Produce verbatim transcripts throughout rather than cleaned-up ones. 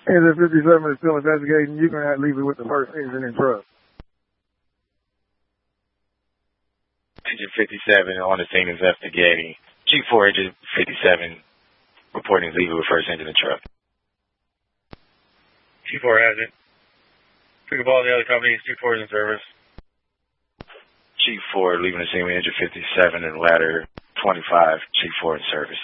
Engine fifty-seven is still investigating. You can leave it with the first engine and truck. Engine fifty-seven on the scene investigating. G four, engine fifty-seven, reporting leave it with first engine and truck. G four has it. Pick up all the other companies. G four is in service. G four leaving the scene with engine fifty-seven and ladder twenty-five. G four in service.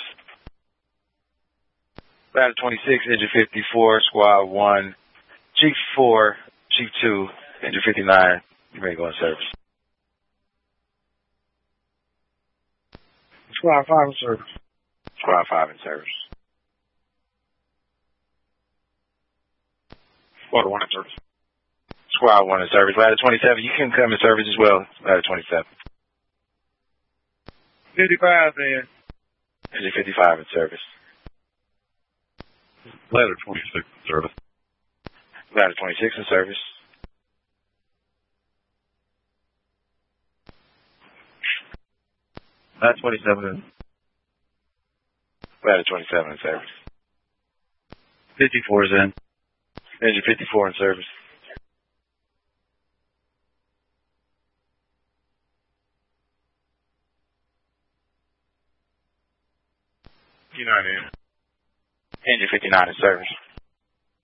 Ladder twenty-six, engine fifty-four, squad one. G four, G two, engine fifty-nine. You ready to go in service. Squad five in service. Squad five in service. Squad one in service. Squad one in service. Ladder twenty-seven, you can come in service as well. Ladder twenty-seven. fifty-five then. Engine fifty-five in service. Ladder twenty-six in service. Ladder twenty-six in service. Ladder twenty-seven in. Ladder twenty-seven in service. fifty-four is in. Engine fifty-four in service. fifty-nine in. Engine fifty-nine in service.